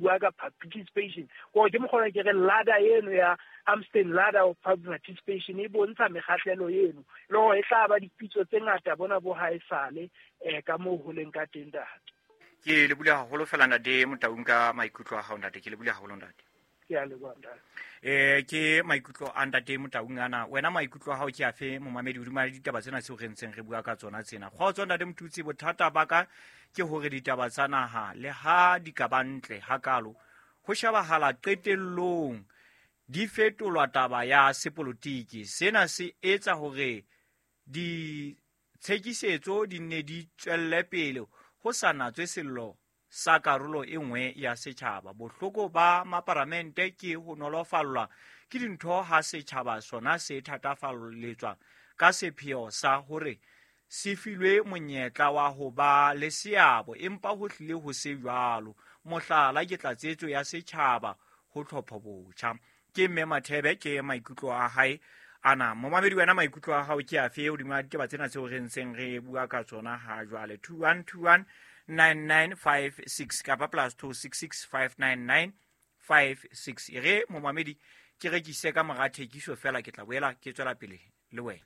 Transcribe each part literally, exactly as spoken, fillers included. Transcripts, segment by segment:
bua ka participation go ke mo gona ke re ladder eno ya Amstel ladder of participation e bontsha megatlelo eno le go e tla ba dipitso tse ngata bona bo haesale eh ka mo ho leng ka tendata ke le bula haholo fela ntate Motaung ka maikutlo a hao ntate ke le bula haholo ntate ke a le bona eh ke maikutlo a ntate Motaung ana wena maikutlo a hao ke afe momamedi o duma ditaba tsena se o rentseng re bua ka tsona tsena go tswa ntate Motutsi bothata ba ka ke hore ditaba tsa naha le ha di ka bantle hakalo ho shabahala qetellong di fetolwa taba ya sepolotiki sena se etsa hore di tshekisetso di ne di tswelle pele ho sa natswe sello sa karolo e nngwe ya setjhaba bohloko ba maparamente ke ho nolofallwa ke dintho ha setjhaba sona se thatafalletswa ka sepheo sa hore se filwe monyetla wa ho ba le seabo empa ho hlile ho se jwalo mohlala ke tlatsetso ya setjhaba ho tlhopho botjha ke mme Mathebe ke maikutlo a hae ana momamedi wena maikutlo a hao ke afe o dima ditaba tsena tseo re ntseng re bua ka tsona ha jwale two one two one nine nine five six kapa plus two six six five nine nine five six re momamedi ke rekise ka mora thekiso fela ke tla boela ke tswela pele le wena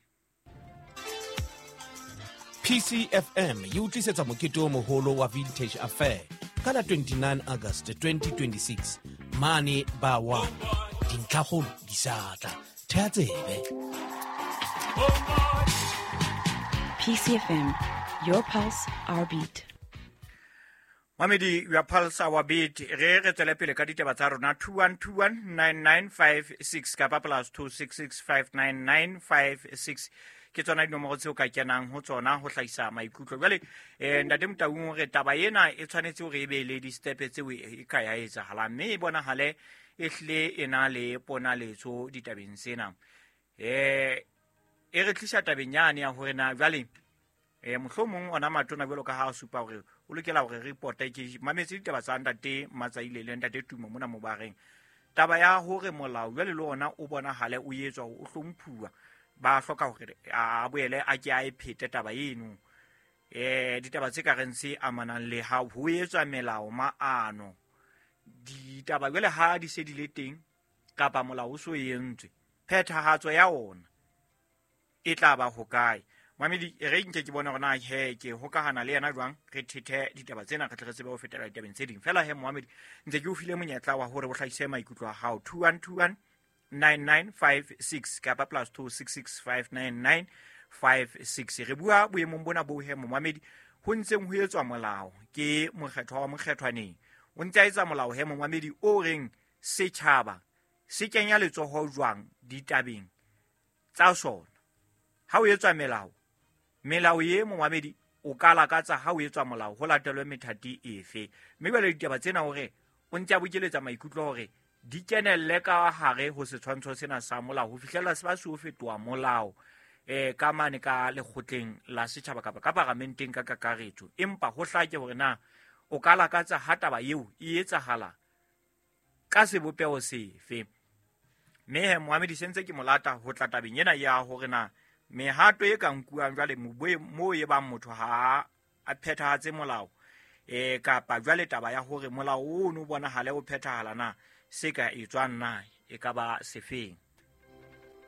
P C F M e utlisetsa mokete o moholo wa Vintage Affair ka la twenty-nine August twenty twenty-six mane ba wa dintlhagolo di satla thea tsebe P C F M, your pulse, our beat. Mamedi, your pulse, our beat. Re re tswele pele ka ditaba tsa rona two one two one nine nine five six kapa plus two six six five nine nine five six ke tsona dinomoro tseo ka kenang ho tsona ho hlaisa maikutlo jwale eh ntate Motaung re taba ena e tshwanetse hore e be le di step tseo e ka ya etsa hala mme e bona hale e hle ena le ponaletso ditabeng sena eh e re tlisa tabenyane ya hore na jwale eh mohlomong ona matona belo ka ha supa hore o lokela hore reporta ke mametse ditaba tsa ntate Matsaile le ntate Tuma mona mo bareng taba ya hore molao jwale le ona o bona hale o etswa o hlomphuwa ba hloka hore a boele a ke a iphete taba eno eh ditaba tse ka rentse amanang le ha ho etswa melao maano ditaba jwale ha di se di le teng kapa molao o so yentswe phethahatso ya ona e tla ba hokae mamedi re nke ke bona rona he ke hokahana le yena jwang re thethe ditaba tsena re tle re tsebe ho fetela ditabeng tse ding fela he Mohammed ntse ke o file monyetla wa hore bo hlahise maikutlo a hao two one two one nine nine five six kapa plus two six six five nine nine five six re bua boemong bona bo he Mohammed ho ntseng ho etswa molao ke mokgethwa wa mokgethwaneng o ntse a etsa molao he Mohammed o reng setjhaba se kenya letsoho jwang ditabeng tsa sona ha o etswa melao melao ye Mohammed o ka lakatsa ha o etswa molao ho latelwe methati efe mme ba le ditaba tsena hore o ntse a bokeletsa maikutlo hore di kenelle ka hare ho se tshwantsho sena sa molao ho fihlela se ba se o fetoa molao eh ka mane ka lekgotleng la setjhaba kapa ka parlamenteng ka kakaretso empa ho hlake hore na o ka lakatsa ha taba eo e etsahala ka sebopeo sefe mme he Mohammed sentse ke molata ho tla tabeng ena ya hore na mehato e ka nkuang jwale mo e bang motho ha a phethahatse molao eh kapa jwale taba ya hore molao o no bona hale o phethahala na se ka etswang na e ka ba sefeng